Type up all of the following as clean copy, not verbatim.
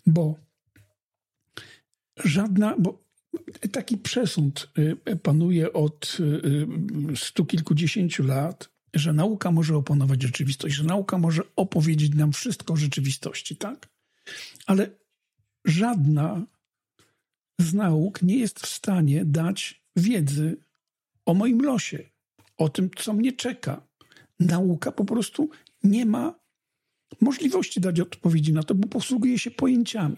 Bo taki przesąd panuje od stu kilkudziesięciu lat, że nauka może opanować rzeczywistość, że nauka może opowiedzieć nam wszystko o rzeczywistości, tak? Ale żadna z nauk nie jest w stanie dać wiedzy o moim losie, o tym, co mnie czeka. Nauka po prostu nie ma możliwości dać odpowiedzi na to, bo posługuje się pojęciami.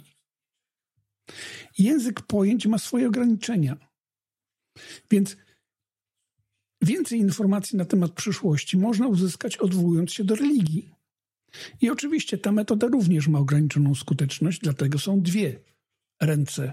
Język pojęć ma swoje ograniczenia. Więc więcej informacji na temat przyszłości można uzyskać, odwołując się do religii. I oczywiście ta metoda również ma ograniczoną skuteczność, dlatego są dwie ręce.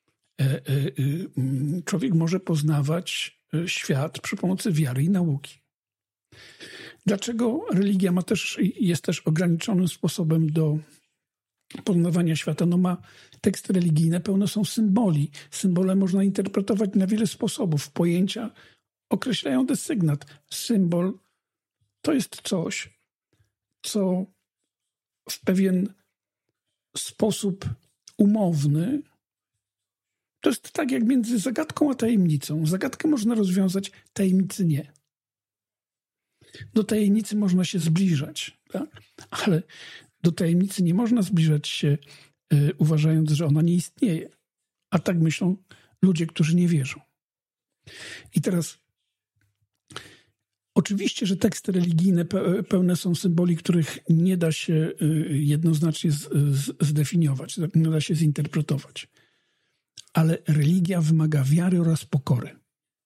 Człowiek może poznawać świat przy pomocy wiary i nauki. Dlaczego religia jest też ograniczonym sposobem do poznawania świata? Ma teksty religijne pełne są symboli. Symbole można interpretować na wiele sposobów. Pojęcia określają desygnat. Symbol to jest coś, co w pewien sposób umowny, to jest tak jak między zagadką a tajemnicą. Zagadkę można rozwiązać, tajemnicy nie. Do tajemnicy można się zbliżać, tak? Ale do tajemnicy nie można zbliżać się, uważając, że ona nie istnieje. A tak myślą ludzie, którzy nie wierzą. I teraz oczywiście, że teksty religijne pełne są symboli, których nie da się jednoznacznie zdefiniować, nie da się zinterpretować. Ale religia wymaga wiary oraz pokory.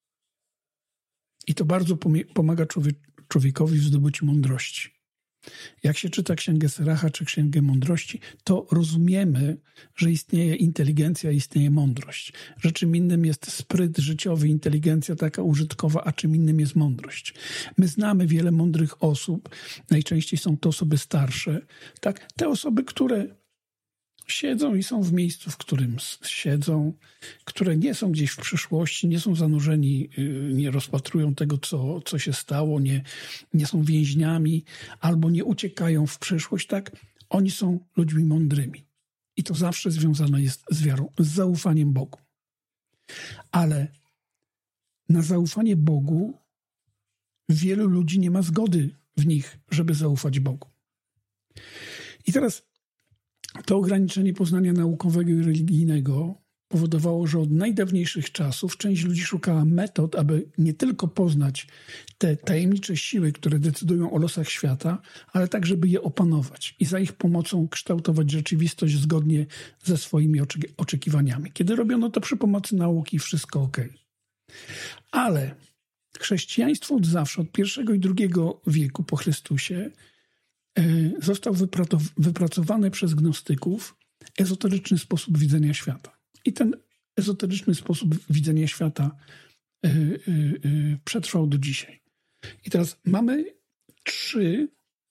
I to bardzo pomaga człowiekowi w zdobyciu mądrości. Jak się czyta Księgę Syracha czy Księgę Mądrości, to rozumiemy, że istnieje inteligencja, istnieje mądrość. Że czym innym jest spryt życiowy, inteligencja taka użytkowa, a czym innym jest mądrość. My znamy wiele mądrych osób, najczęściej są to osoby starsze, tak? Te osoby, które siedzą i są w miejscu, w którym siedzą, które nie są gdzieś w przyszłości, nie są zanurzeni, nie rozpatrują tego, co się stało, nie są więźniami, albo nie uciekają w przyszłość, tak? Oni są ludźmi mądrymi. I to zawsze związane jest z wiarą, z zaufaniem Bogu. Ale na zaufanie Bogu wielu ludzi nie ma zgody w nich, żeby zaufać Bogu. I teraz to ograniczenie poznania naukowego i religijnego powodowało, że od najdawniejszych czasów część ludzi szukała metod, aby nie tylko poznać te tajemnicze siły, które decydują o losach świata, ale tak, żeby je opanować i za ich pomocą kształtować rzeczywistość zgodnie ze swoimi oczekiwaniami. Kiedy robiono to przy pomocy nauki, wszystko okej. Ale chrześcijaństwo od zawsze, od I i II wieku po Chrystusie, został wypracowany przez gnostyków ezoteryczny sposób widzenia świata. I ten ezoteryczny sposób widzenia świata przetrwał do dzisiaj. I teraz mamy 3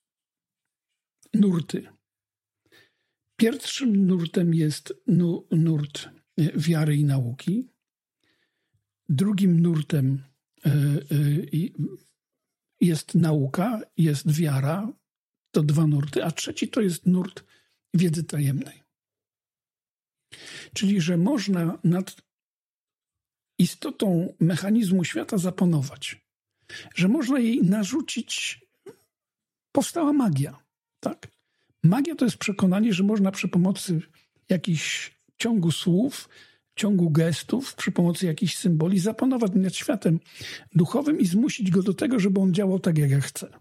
nurty. Pierwszym nurtem jest nurt wiary i nauki. Drugim nurtem jest nauka, jest wiara. To 2 nurty, a trzeci to jest nurt wiedzy tajemnej. Czyli, że można nad istotą mechanizmu świata zapanować, że można jej narzucić. Powstała magia, tak? Magia to jest przekonanie, że można przy pomocy jakichś ciągu słów, ciągu gestów, przy pomocy jakichś symboli zapanować nad światem duchowym i zmusić go do tego, żeby on działał tak, jak ja chcę.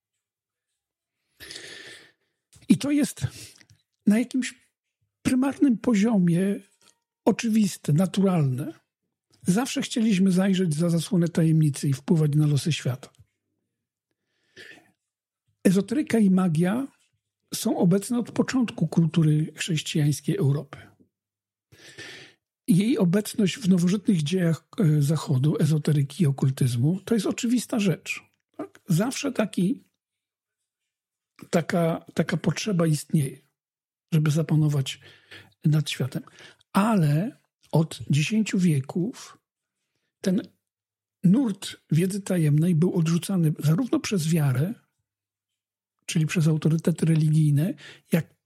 I to jest na jakimś prymarnym poziomie oczywiste, naturalne. Zawsze chcieliśmy zajrzeć za zasłonę tajemnicy i wpływać na losy świata. Ezoteryka i magia są obecne od początku kultury chrześcijańskiej Europy. Jej obecność w nowożytnych dziejach Zachodu, ezoteryki i okultyzmu, to jest oczywista rzecz. Tak? Zawsze taka potrzeba istnieje, żeby zapanować nad światem. Ale od 10 wieków ten nurt wiedzy tajemnej był odrzucany zarówno przez wiarę, czyli przez autorytety religijne, jak